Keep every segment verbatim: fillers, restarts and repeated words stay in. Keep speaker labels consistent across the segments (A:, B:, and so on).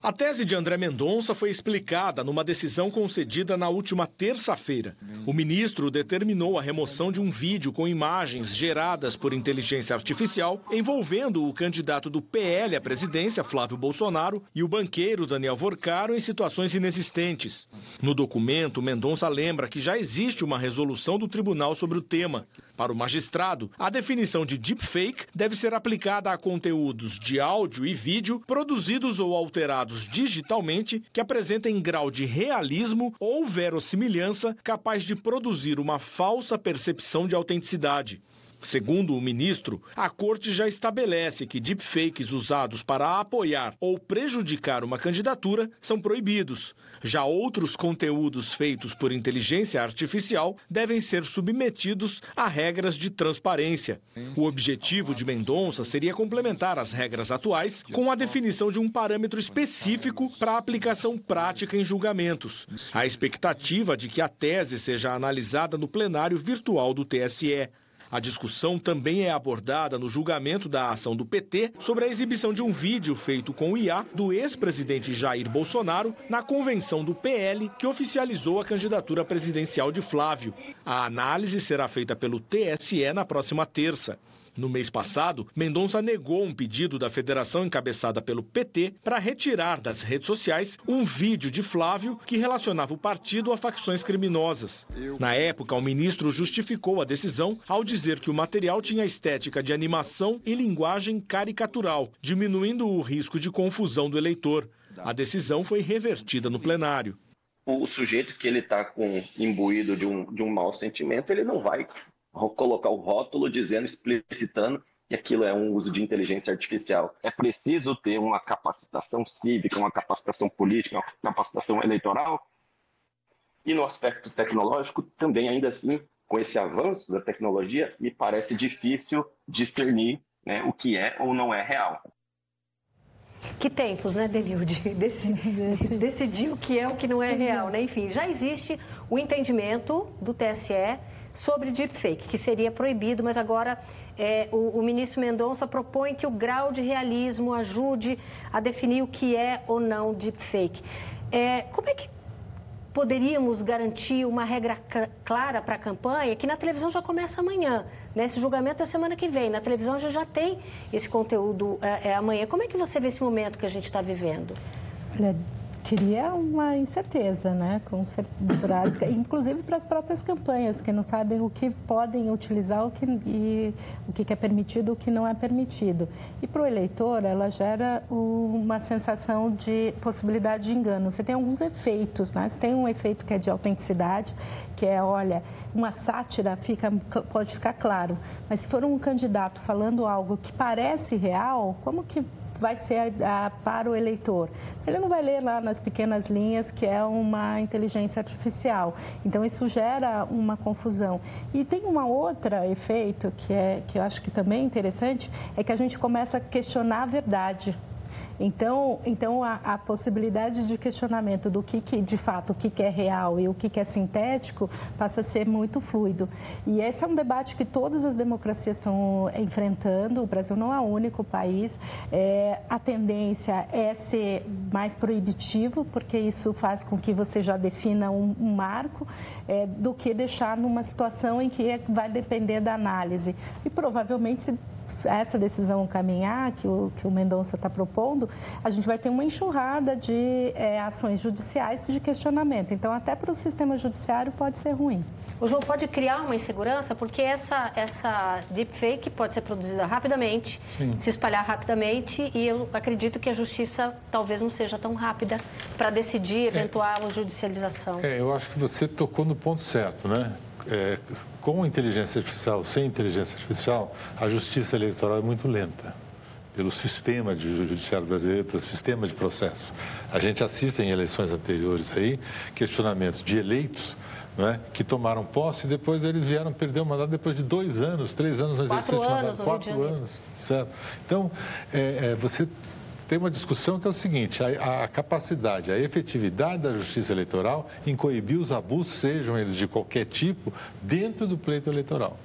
A: A tese de André Mendonça foi explicada numa decisão concedida na última terça-feira. O ministro determinou a remoção de um vídeo com imagens geradas por inteligência artificial envolvendo o candidato do P L à presidência, Flávio Bolsonaro, e o banqueiro Daniel Vorcaro em situações inexistentes. No documento, Mendonça lembra que já existe uma resolução do tribunal sobre o tema. Para o magistrado, a definição de deepfake deve ser aplicada a conteúdos de áudio e vídeo produzidos ou alterados digitalmente que apresentem grau de realismo ou verossimilhança capaz de produzir uma falsa percepção de autenticidade. Segundo o ministro, a corte já estabelece que deepfakes usados para apoiar ou prejudicar uma candidatura são proibidos. Já outros conteúdos feitos por inteligência artificial devem ser submetidos a regras de transparência. O objetivo de Mendonça seria complementar as regras atuais com a definição de um parâmetro específico para a aplicação prática em julgamentos. A expectativa de que a tese seja analisada no plenário virtual do T S E. A discussão também é abordada no julgamento da ação do P T sobre a exibição de um vídeo feito com o I A do ex-presidente Jair Bolsonaro na convenção do P L que oficializou a candidatura presidencial de Flávio. A análise será feita pelo T S E na próxima terça. No mês passado, Mendonça negou um pedido da federação encabeçada pelo P T para retirar das redes sociais um vídeo de Flávio que relacionava o partido a facções criminosas. Na época, o ministro justificou a decisão ao dizer que o material tinha estética de animação e linguagem caricatural, diminuindo o risco de confusão do eleitor. A decisão foi revertida no plenário.
B: O sujeito que ele está com imbuído de um, de um mau sentimento, ele não vai colocar o rótulo dizendo, explicitando que aquilo é um uso de inteligência artificial. É preciso ter uma capacitação cívica, uma capacitação política, uma capacitação eleitoral. E no aspecto tecnológico, também ainda assim, com esse avanço da tecnologia, me parece difícil discernir, né, o que é ou não é real.
C: Que tempos, né, Denilde? Decidir, decidir o que é o que não é real, né? Enfim, já existe o entendimento do T S E sobre deepfake, que seria proibido, mas agora é, o, o ministro Mendonça propõe que o grau de realismo ajude a definir o que é ou não deepfake. É, como é que poderíamos garantir uma regra clara para a campanha, que na televisão já começa amanhã, né? Esse julgamento é semana que vem, na televisão já, já tem esse conteúdo é, é amanhã. Como é que você vê esse momento que a gente está vivendo?
D: Olha, queria uma incerteza, né? Com certeza, inclusive para as próprias campanhas, que não sabem o que podem utilizar o que, e o que é permitido, o que não é permitido. E para o eleitor, ela gera uma sensação de possibilidade de engano. Você tem alguns efeitos, né? Você tem um efeito que é de autenticidade, que é, olha, uma sátira fica, pode ficar claro, mas se for um candidato falando algo que parece real, como que vai ser a, a, para o eleitor? Ele não vai ler lá nas pequenas linhas que é uma inteligência artificial. Então, isso gera uma confusão. E tem uma outra efeito que, é, que eu acho que também é interessante, é que a gente começa a questionar a verdade. Então, então a, a possibilidade de questionamento do que, que de fato, o que, que é real e o que, que é sintético passa a ser muito fluido. E esse é um debate que todas as democracias estão enfrentando. O Brasil não é o único país. É, a tendência é ser mais proibitivo, porque isso faz com que você já defina um, um marco, é, do que deixar numa situação em que vai depender da análise. E provavelmente, se essa decisão caminhar, que o, que o Mendonça está propondo, a gente vai ter uma enxurrada de é, ações judiciais de questionamento. Então, até para o sistema judiciário pode ser ruim.
C: O João, pode criar uma insegurança, porque essa, essa deepfake pode ser produzida rapidamente, Sim. se espalhar rapidamente, e eu acredito que a justiça talvez não seja tão rápida para decidir eventual é, judicialização.
E: É, eu acho que você tocou no ponto certo, né? É, com inteligência artificial, sem inteligência artificial, a justiça eleitoral é muito lenta, pelo sistema de judiciário brasileiro, pelo sistema de processo. A gente assiste em eleições anteriores aí, questionamentos de eleitos, não é, que tomaram posse e depois eles vieram perder o mandato depois de dois anos, três anos no exercício de mandato. Quatro anos, certo? Então, é, é, você tem uma discussão que é o seguinte, a, a capacidade, a efetividade da justiça eleitoral em coibir os abusos, sejam eles de qualquer tipo, dentro do pleito eleitoral.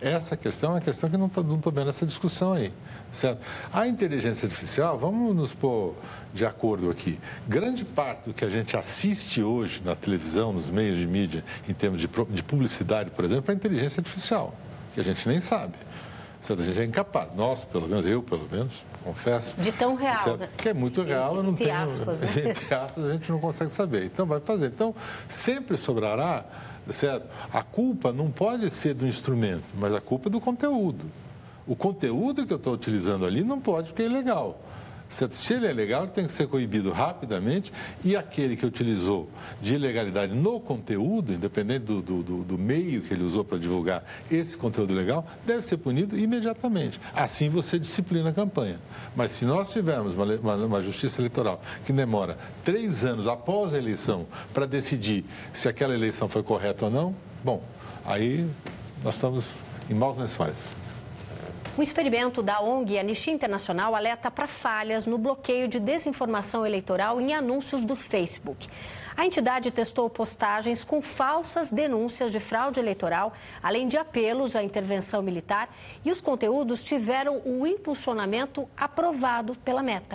E: Essa questão é uma questão que não estou vendo essa discussão aí, certo? A inteligência artificial, vamos nos pôr de acordo aqui, grande parte do que a gente assiste hoje na televisão, nos meios de mídia, em termos de, de publicidade, por exemplo, é a inteligência artificial, que a gente nem sabe. Certo? A gente é incapaz, nós, pelo menos, eu, pelo menos, confesso.
C: De tão real,
E: certo?
C: né?
E: Que é muito real, eu não
C: entre
E: tenho...
C: aspas, né?
E: Entre aspas, a gente não consegue saber. Então, vai fazer. Então, sempre sobrará, certo? A culpa não pode ser do instrumento, mas a culpa é do conteúdo. O conteúdo que eu estou utilizando ali não pode, porque é ilegal. Certo? Se ele é legal, ele tem que ser coibido rapidamente, e aquele que utilizou de ilegalidade no conteúdo, independente do, do, do meio que ele usou para divulgar esse conteúdo legal, deve ser punido imediatamente. Assim você disciplina a campanha. Mas se nós tivermos uma, uma, uma justiça eleitoral que demora três anos após a eleição para decidir se aquela eleição foi correta ou não, bom, aí nós estamos em maus lençóis.
C: Um experimento da O N G Anistia Internacional alerta para falhas no bloqueio de desinformação eleitoral em anúncios do Facebook. A entidade testou postagens com falsas denúncias de fraude eleitoral, além de apelos à intervenção militar, e os conteúdos tiveram o impulsionamento aprovado pela Meta.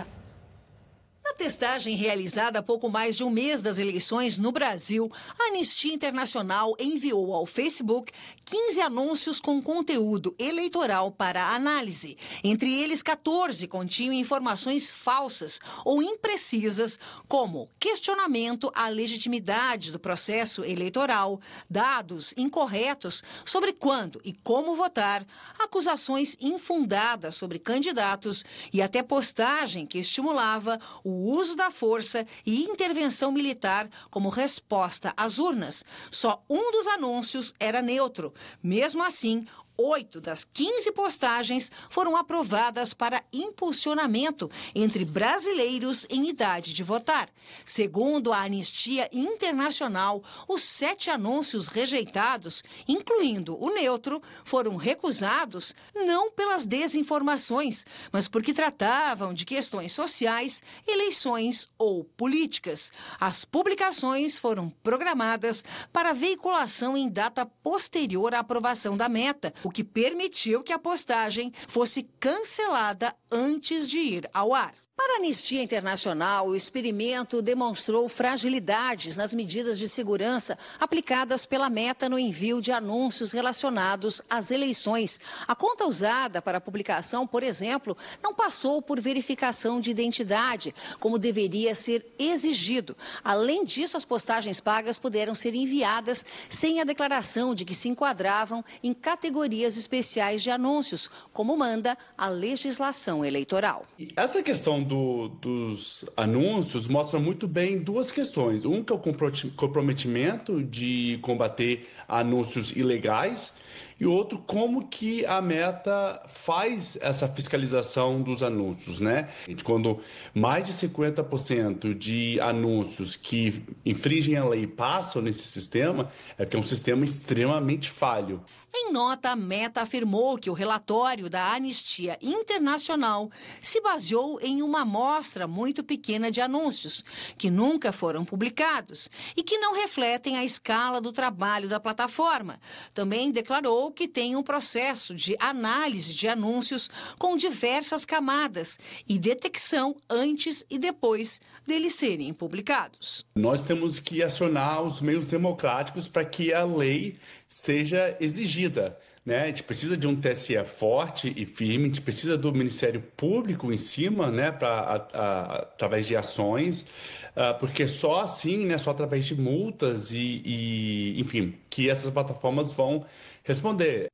F: Na testagem realizada há pouco mais de um mês das eleições no Brasil, a Anistia Internacional enviou ao Facebook quinze anúncios com conteúdo eleitoral para análise. Entre eles, quatorze continham informações falsas ou imprecisas, como questionamento à legitimidade do processo eleitoral, dados incorretos sobre quando e como votar, acusações infundadas sobre candidatos e até postagem que estimulava o o uso da força e intervenção militar como resposta às urnas. Só um dos anúncios era neutro. Mesmo assim, oito das quinze postagens foram aprovadas para impulsionamento entre brasileiros em idade de votar. Segundo a Anistia Internacional, os sete anúncios rejeitados, incluindo o neutro, foram recusados não pelas desinformações, mas porque tratavam de questões sociais, eleições ou políticas. As publicações foram programadas para veiculação em data posterior à aprovação da Meta, o que permitiu que a postagem fosse cancelada antes de ir ao ar. Para a Anistia Internacional, o experimento demonstrou fragilidades nas medidas de segurança aplicadas pela Meta no envio de anúncios relacionados às eleições. A conta usada para a publicação, por exemplo, não passou por verificação de identidade, como deveria ser exigido. Além disso, as postagens pagas puderam ser enviadas sem a declaração de que se enquadravam em categorias especiais de anúncios, como manda a legislação eleitoral.
G: Essa questão Do, dos anúncios mostra muito bem duas questões. Um que é o comprometimento de combater anúncios ilegais e outro como que a Meta faz essa fiscalização dos anúncios, né? Quando mais de cinquenta por cento de anúncios que infringem a lei passam nesse sistema, é que é um sistema extremamente falho. Em nota, a Meta afirmou que o relatório da Anistia Internacional se baseou em uma amostra muito pequena de anúncios, que nunca foram publicados e que não refletem a escala do trabalho da plataforma. Também declarou que tem um processo de análise de anúncios com diversas camadas e detecção antes e depois deles serem publicados. Nós temos que acionar os meios democráticos para que a lei seja exigida, né? A gente precisa de um T S E forte e firme, a gente precisa do Ministério Público em cima, né, pra, a, a, através de ações, uh, porque só assim, né, só através de multas e, e, enfim, que essas plataformas vão responder.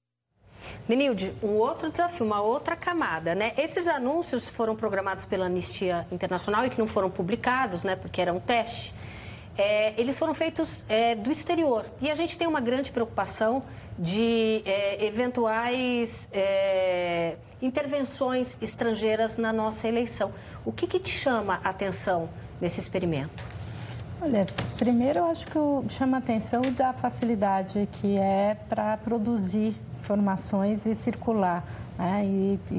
C: Denilde, um outro desafio, uma outra camada, né? Esses anúncios foram programados pela Anistia Internacional e que não foram publicados, né, porque era um teste. É, eles foram feitos é, do exterior e a gente tem uma grande preocupação de é, eventuais é, intervenções estrangeiras na nossa eleição. O que, que te chama a atenção nesse experimento?
D: Olha, primeiro eu acho que chama a atenção da facilidade que é para produzir informações e circular, né? E, e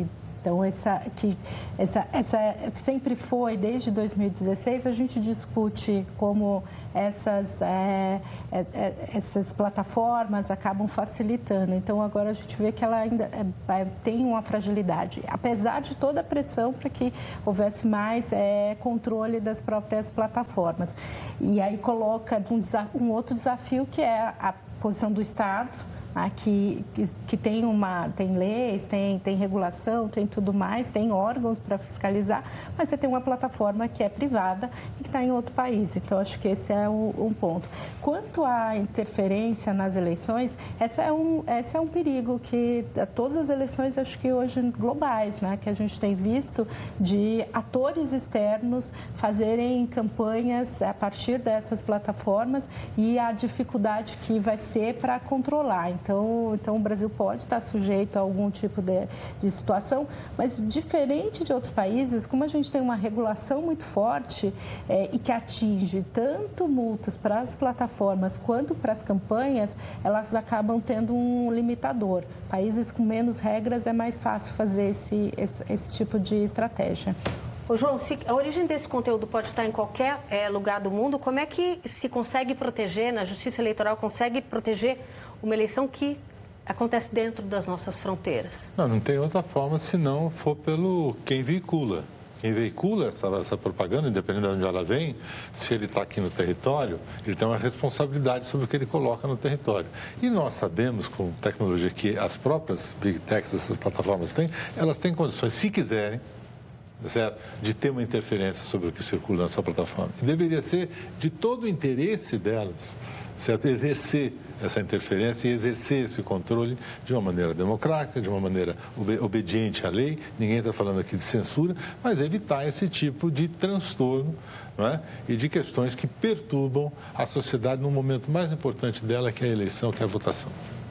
D: Então, essa, que, essa, essa sempre foi, desde dois mil e dezesseis, a gente discute como essas, é, é, essas plataformas acabam facilitando. Então, agora a gente vê que ela ainda é, tem uma fragilidade, apesar de toda a pressão para que houvesse mais é, controle das próprias plataformas. E aí coloca um, um outro desafio, que é a posição do Estado, Que, que, que tem, uma, tem leis, tem, tem regulação, tem tudo mais, tem órgãos para fiscalizar, mas você tem uma plataforma que é privada e que está em outro país. Então, acho que esse é um, um ponto. Quanto à interferência nas eleições, esse é um, esse é um perigo que todas as eleições, acho que hoje globais, né, que a gente tem visto de atores externos fazerem campanhas a partir dessas plataformas e a dificuldade que vai ser para controlar. Então, então, o Brasil pode estar sujeito a algum tipo de, de situação, mas diferente de outros países, como a gente tem uma regulação muito forte é, e que atinge tanto multas para as plataformas quanto para as campanhas, elas acabam tendo um limitador. Países com menos regras é mais fácil fazer esse, esse, esse tipo de estratégia.
C: Ô, João, se a origem desse conteúdo pode estar em qualquer é, lugar do mundo, como é que se consegue proteger, na Justiça Eleitoral, consegue proteger uma eleição que acontece dentro das nossas fronteiras?
E: Não, não tem outra forma se não for pelo quem veicula. Quem veicula essa, essa propaganda, independente de onde ela vem, se ele está aqui no território, ele tem uma responsabilidade sobre o que ele coloca no território. E nós sabemos, com tecnologia que as próprias Big Techs, essas plataformas têm, elas têm condições, se quiserem, certo? De ter uma interferência sobre o que circula na sua plataforma. E deveria ser de todo o interesse delas, certo? Exercer essa interferência e exercer esse controle de uma maneira democrática, de uma maneira obediente à lei. Ninguém está falando aqui de censura, mas evitar esse tipo de transtorno, não é? E de questões que perturbam a sociedade no momento mais importante dela, que é a eleição, que é a votação.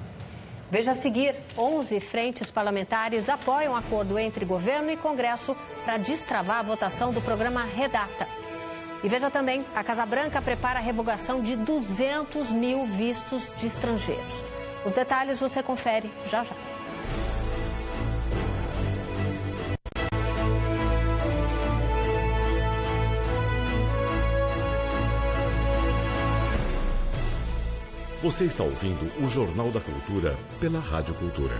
C: Veja a seguir, onze frentes parlamentares apoiam um acordo entre governo e Congresso para destravar a votação do programa Redata. E veja também, a Casa Branca prepara a revogação de duzentos mil vistos de estrangeiros. Os detalhes você confere já já.
H: Você está ouvindo o Jornal da Cultura pela Rádio Cultura.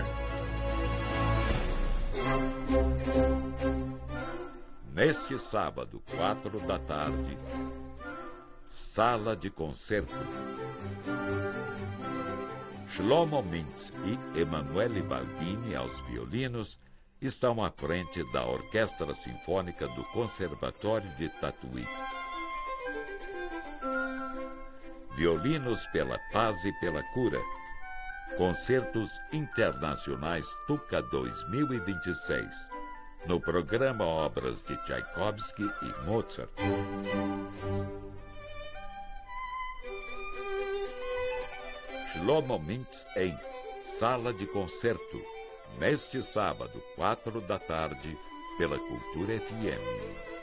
I: Neste sábado, quatro da tarde, Sala de Concerto. Shlomo Mintz e Emanuele Baldini, aos violinos, estão à frente da Orquestra Sinfônica do Conservatório de Tatuí. Violinos pela Paz e pela Cura. Concertos Internacionais Tuca dois mil e vinte e seis. No programa Obras de Tchaikovsky e Mozart. Shlomo Mintz em Sala de Concerto, neste sábado, quatro da tarde, pela Cultura F M.